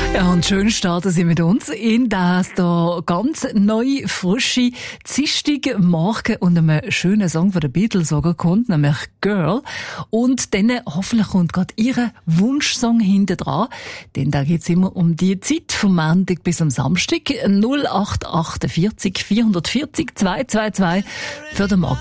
Ja, und schön starten Sie mit uns in das da ganz neue, frische, zistige Morgen und einem schönen Song von den Beatles sogar kommt, nämlich Girl. Und dann hoffentlich kommt gerade Ihr Wunschsong hinten dran, denn da geht's immer um die Zeit vom Montag bis am Samstag. 0848 440 222 für den Morgen.